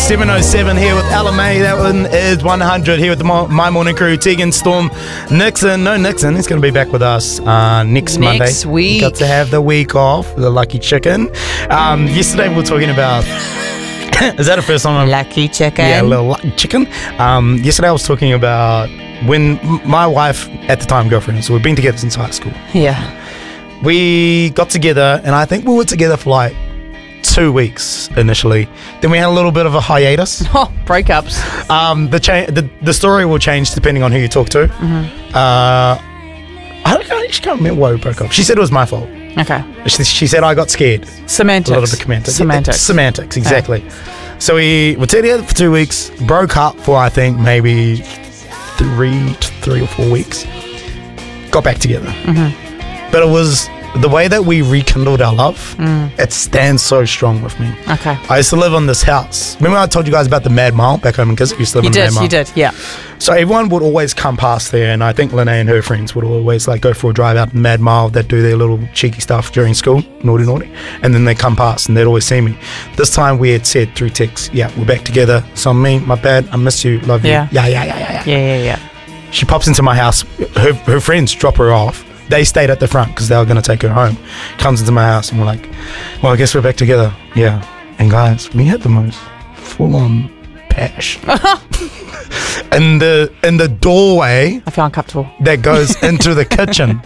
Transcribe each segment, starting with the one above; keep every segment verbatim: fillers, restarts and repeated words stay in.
seven oh seven here with Ella May. That one is one hundred here with the Mo- My Morning Crew. Tegan, Storm, Nixon. No, Nixon. He's going to be back with us uh, next, Next Monday. Next week. Got to have the week off. The lucky chicken. Um, yesterday we were talking about... is that the first time I'm... Lucky chicken. Yeah, a little lucky chicken. Um, yesterday I was talking about when m- my wife, at the time girlfriend, so we've been together since high school. Yeah. We got together, and I think we were together for like two weeks initially. Then we had a little bit of a hiatus. Oh, breakups. Um, the, cha- the the story will change depending on who you talk to. Mm-hmm. Uh, I don't I actually can't remember why we broke up. She said it was my fault. Okay. She, she said I got scared. Semantics. A lot of the semantics. Semantics. Yeah, semantics, exactly. Yeah. So we were together for two weeks, broke up for I think maybe three, three or four weeks. Got back together. Mm-hmm. But it was the way that we rekindled our love. Mm. It stands so strong with me. Okay. I used to live on this house. Remember I told you guys about the Mad Mile back home in Kiswick? We used to live You in did, Mad Mile. you did, yeah. So everyone would always come past there, and I think Lene and her friends would always like go for a drive out in Mad Mile. They'd do their little cheeky stuff during school, naughty naughty, and then they'd come past and they'd always see me. This time we had said through text, yeah, we're back together. So me, my bad, I miss you, love you. Yeah. Yeah, yeah, yeah, yeah, yeah. Yeah, yeah, yeah. She pops into my house. Her, her friends drop her off. They stayed at the front because they were going to take her home. Comes into my house and we're like, well, I guess we're back together. Yeah. And guys, we had the most full-on pash. in the in the doorway I feel uncomfortable. that goes into the kitchen.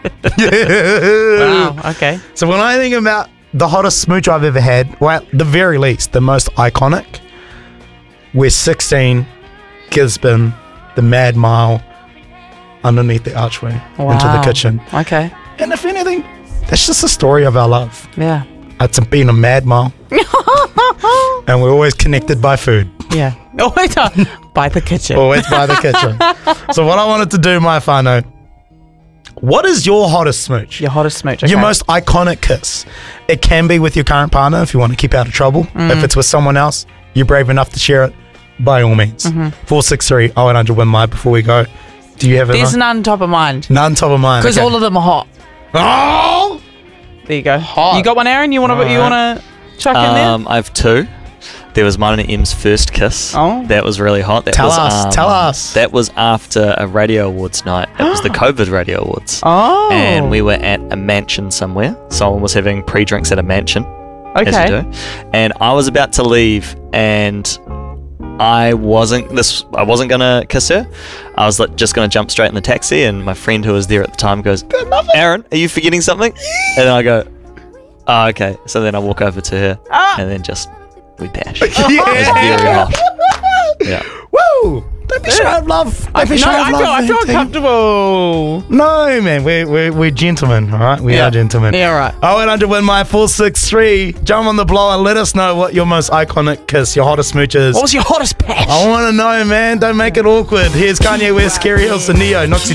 Wow, okay. So when I think about the hottest smooch I've ever had, well, at the very least, the most iconic, we're sixteen, Gisborne, the Mad Mile, underneath the archway Wow. into the kitchen. Okay. And if anything, that's just a story of our love. Yeah. It's been a mad mile. And we're always connected by food. Yeah. Oh, wait, uh, by the kitchen. Always by the kitchen. So what I wanted to do, my whānau, what is your hottest smooch? Your hottest smooch. Okay. Your most iconic kiss. It can be with your current partner if you want to keep out of trouble. Mm. If it's with someone else, you're brave enough to share it, by all means. Mm-hmm. four six three oh eight hundred win my before we go. Do you have There's a none top of mind. none top of mind? Because Okay. all of them are hot. Oh! There you go. Hot. You got one, Aaron? You want to All you right. want to chuck in there? Um, I have two. There was mine and Em's first kiss. Oh. That was really hot. That Tell was, us, um, tell us. That was after a radio awards night. It was the COVID radio awards. Oh. And we were at a mansion somewhere. Someone was having pre-drinks at a mansion. As Okay. you do. And I was about to leave, and I wasn't this. I wasn't gonna kiss her. I was like, just gonna jump straight in the taxi, and my friend who was there at the time goes, "Aaron, are you forgetting something?" And then I go, "Oh, okay." So then I walk over to her, Ah. and then just we bash. Yeah. It was very hot. Yeah. Woo! Don't be shy of love. Don't I, be no, shy of I love. feel, I feel man. uncomfortable. No, man. We're, we're, we're gentlemen, all right? We Yeah. are gentlemen. Yeah, right. oh eight hundred win my four six three. Jump on the blower. Let us know what your most iconic kiss, your hottest smooch is. What was your hottest patch? I want to know, man. Don't make it awkward. Here's Kanye West, Kerry Hilson, Neo, Noxie